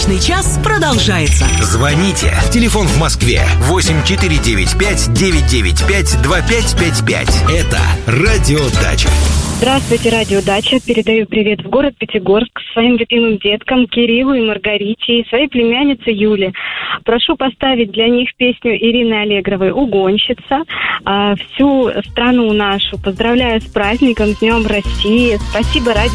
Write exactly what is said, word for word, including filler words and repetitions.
Брачный час продолжается. Звоните. Телефон в Москве восемь четыре девять пять девять девять пять два пять пять пять. Это Радио Дача. Здравствуйте, Радио Дача. Передаю привет в город Пятигорск своим любимым деткам Кириллу и Маргарите и своей племяннице Юле. Прошу поставить для них песню Ирины Аллегровой «Угонщица». А всю страну нашу поздравляю с праздником, с Днем России. Спасибо, Радио